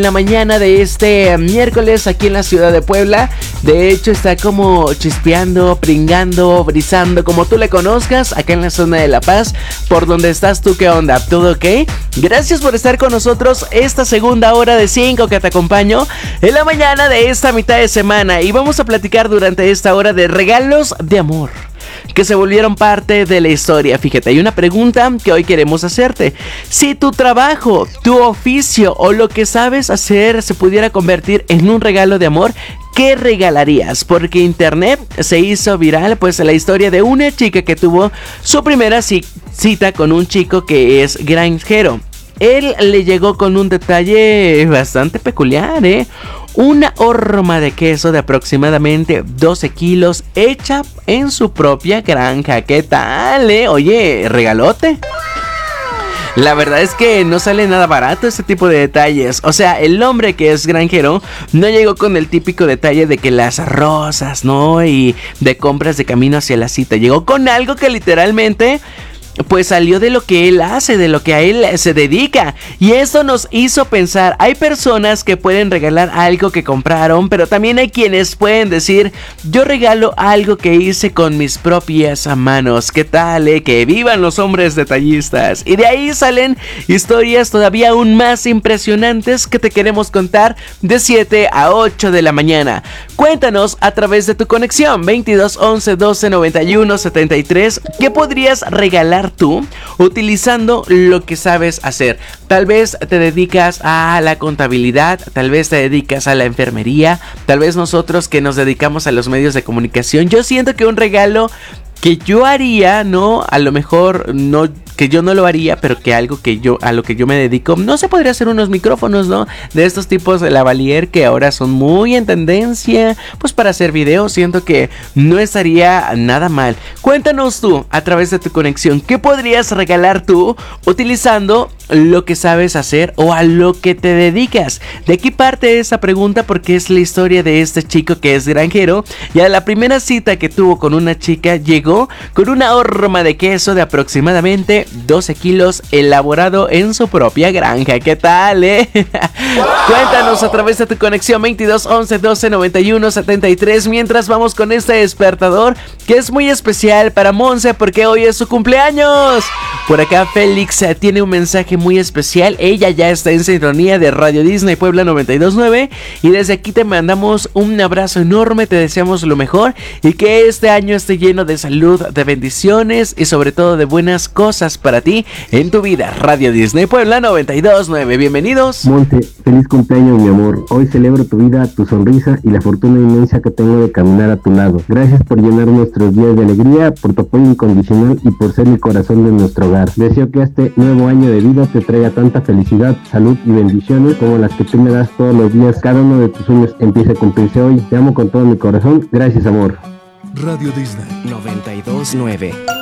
La mañana de este miércoles aquí en la ciudad de Puebla. De hecho está como chispeando, pringando, brisando, como tú le conozcas, acá en la zona de La Paz. Por donde estás tú, ¿qué onda? ¿Todo ok? Gracias por estar con nosotros esta segunda hora de 5 que te acompaño en la mañana de esta mitad de semana. Y vamos a platicar durante esta hora de regalos de amor que se volvieron parte de la historia. Fíjate, hay una pregunta que hoy queremos hacerte. Si tu trabajo, tu oficio o lo que sabes hacer se pudiera convertir en un regalo de amor, ¿qué regalarías? Porque internet se hizo viral pues la historia de una chica que tuvo su primera cita con un chico que es granjero. Él le llegó con un detalle bastante peculiar, una horma de queso de aproximadamente 12 kilos hecha en su propia granja. ¿Qué tal, Oye, regalote. La verdad es que no sale nada barato este tipo de detalles. O sea, el hombre que es granjero no llegó con el típico detalle de que las rosas, ¿no? Y de compras de camino hacia la cita. Llegó con algo que literalmente pues salió de lo que él hace, de lo que a él se dedica. Y esto nos hizo pensar, hay personas que pueden regalar algo que compraron, pero también hay quienes pueden decir, yo regalo algo que hice con mis propias manos. ¿Qué tal, Que vivan los hombres detallistas. Y de ahí salen historias todavía aún más impresionantes que te queremos contar de 7 a 8 de la mañana. Cuéntanos a través de tu conexión 22 11 12 91 73 ¿qué podrías regalar tú utilizando lo que sabes hacer? Tal vez te dedicas a la contabilidad, tal vez te dedicas a la enfermería, tal vez nosotros que nos dedicamos a los medios de comunicación. Yo siento que un regalo que yo haría, ¿no? A lo mejor no, que yo no lo haría, pero que algo que yo, a lo que yo me dedico, no se podría hacer unos micrófonos, ¿no? De estos tipos de lavalier que ahora son muy en tendencia, pues para hacer videos, siento que no estaría nada mal. Cuéntanos tú, a través de tu conexión, ¿qué podrías regalar tú utilizando lo que sabes hacer o a lo que te dedicas? De aquí parte esa pregunta porque es la historia de este chico que es granjero y a la primera cita que tuvo con una chica llegó con una horma de queso de aproximadamente 12 kilos elaborado en su propia granja. ¿Qué tal, Cuéntanos a través de tu conexión 22 11 12 91 73 mientras vamos con este despertador que es muy especial para Monse porque hoy es su cumpleaños. Por acá Félix tiene un mensaje muy especial. Ella ya está en sintonía de Radio Disney Puebla 92.9 y desde aquí te mandamos un abrazo enorme, te deseamos lo mejor y que este año esté lleno de salud, de bendiciones y sobre todo de buenas cosas para ti en tu vida. Radio Disney Puebla 92.9, bienvenidos. Monte, feliz cumpleaños mi amor. Hoy celebro tu vida, tu sonrisa y la fortuna inmensa que tengo de caminar a tu lado. Gracias por llenar nuestros días de alegría, por tu apoyo incondicional y por ser el corazón de nuestro hogar. Deseo que este nuevo año de vida te traiga tanta felicidad, salud y bendiciones como las que tú me das todos los días. Cada uno de tus sueños empiece a cumplirse hoy. Te amo con todo mi corazón. Gracias, amor. Radio Disney 92.9